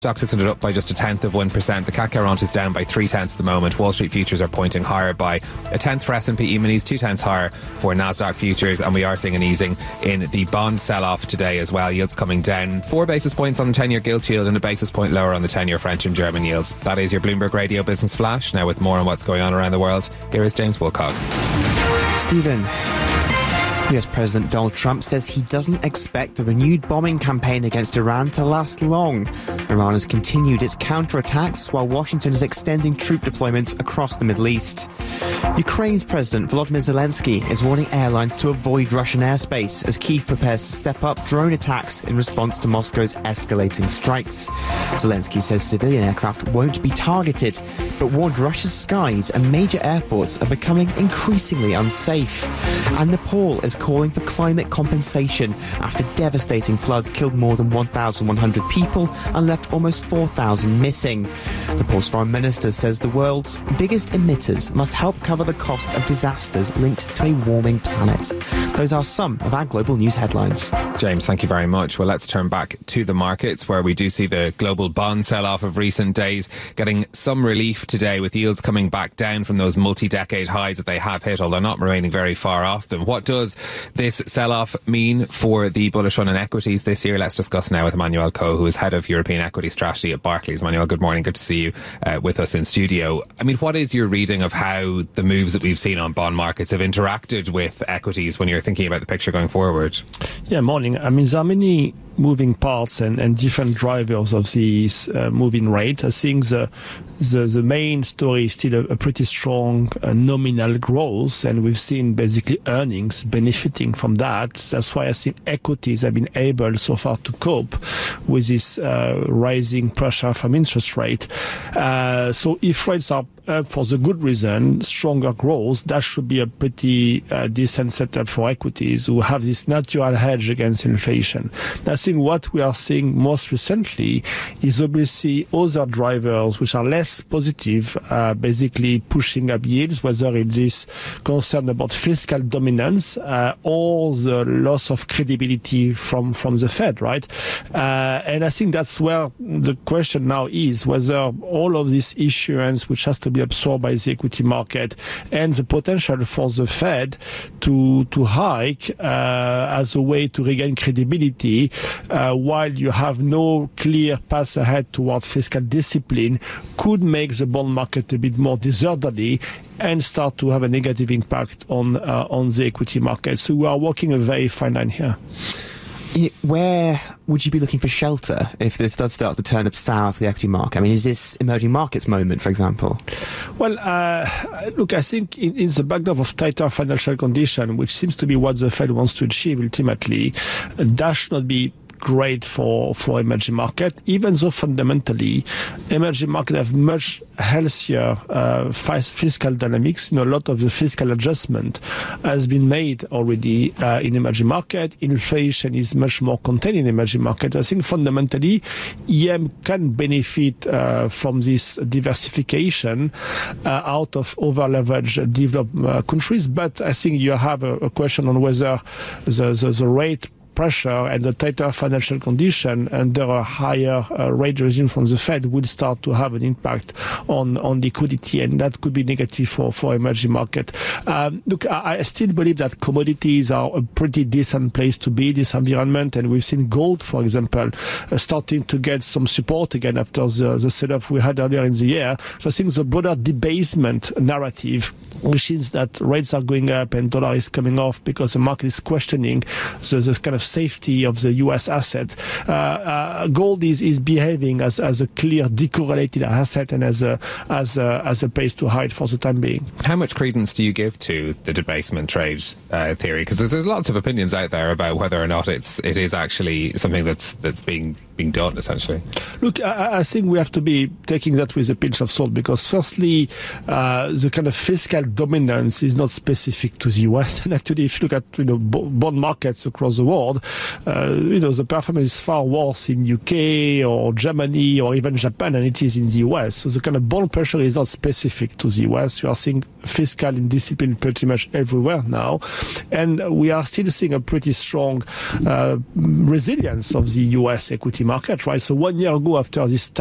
Stock 600 up by just 0.1%. The CAC 40 is down by 0.3 at the moment. Wall Street futures are pointing higher by 0.1 for S&P E-minis, 0.2 higher for Nasdaq futures, and we are seeing an easing in the bond sell-off today as well. Yields coming down 4 basis points on the 10-year gilt yield and a basis point lower on the 10-year French and German yields. That is your Bloomberg Radio Business Flash. Now with more on what's going on around the world, here is James Woolcock. Stephen. US President Donald Trump says he doesn't expect the renewed bombing campaign against Iran to last long. Iran has continued its counterattacks while Washington is extending troop deployments across the Middle East. Ukraine's President Volodymyr Zelensky is warning airlines to avoid Russian airspace as Kyiv prepares to step up drone attacks in response to Moscow's escalating strikes. Zelensky says civilian aircraft won't be targeted, but warned Russia's skies and major airports are becoming increasingly unsafe. And Nepal is calling for climate compensation after devastating floods killed more than 1,100 people and left almost 4,000 missing. Nepal's foreign minister says the world's biggest emitters must help cover the cost of disasters linked to a warming planet. Those are some of our global news headlines. James, thank you very much. Well, let's turn back to the markets where we do see the global bond sell-off of recent days getting some relief today with yields coming back down from those multi-decade highs that they have hit, although not remaining very far off them. What does this sell-off mean for the bullish run in equities this year? Let's discuss now with Emmanuel Coe, who is head of European Equity Strategy at Barclays. Emmanuel, good morning. Good to see you with us in studio. I mean, what is your reading of how the moves that we've seen on bond markets have interacted with equities when you're thinking about the picture going forward? Yeah, morning. I mean, there are many moving parts and different drivers of these moving rates. I think the main story is still a pretty strong nominal growth, and we've seen basically earnings benefiting from that. That's why I think equities have been able so far to cope with this rising pressure from interest rate. So if rates are up for the good reason, stronger growth, that should be a pretty decent setup for equities who have this natural hedge against inflation. I think what we are seeing most recently is obviously other drivers which are less positive, basically pushing up yields, whether it is concern about fiscal dominance or the loss of credibility from the Fed, right? And I think that's where the question now is, whether all of this issuance, which has to be absorbed by the equity market, and the potential for the Fed to hike as a way to regain credibility while you have no clear path ahead towards fiscal discipline, could make the bond market a bit more disorderly and start to have a negative impact on the equity market. So we are walking a very fine line here. Where would you be looking for shelter if this does start to turn up sour for the equity market? I mean, is this emerging markets moment, for example? Well, look, I think in the backdrop of tighter financial condition, which seems to be what the Fed wants to achieve ultimately, that should not be great for emerging market, even though fundamentally emerging market have much healthier fiscal dynamics. A lot of the fiscal adjustment has been made already in emerging market. Inflation is much more contained in emerging market. I think fundamentally EM can benefit from this diversification out of over-leveraged developed countries, but I think you have a question on whether the rate pressure and the tighter financial condition under a higher rate regime from the Fed will start to have an impact on liquidity, and that could be negative for emerging market. Look, I still believe that commodities are a pretty decent place to be in this environment, and we've seen gold, for example, starting to get some support again after the sell-off we had earlier in the year. So I think the broader debasement narrative, which is that rates are going up and dollar is coming off because the market is questioning the kind of safety of the U.S. asset. Gold is behaving as a clear decorrelated asset and as a place to hide for the time being. How much credence do you give to the debasement trade theory? Because there's lots of opinions out there about whether or not it is actually something that's being done, essentially. Look, I think we have to be taking that with a pinch of salt, because firstly, the kind of fiscal dominance is not specific to the US. And actually, if you look at bond markets across the world, the performance is far worse in UK or Germany or even Japan than it is in the US. So the kind of bond pressure is not specific to the US. You are seeing fiscal indiscipline pretty much everywhere now, and we are still seeing a pretty strong resilience of the US equity market, right? So 1 year ago, after this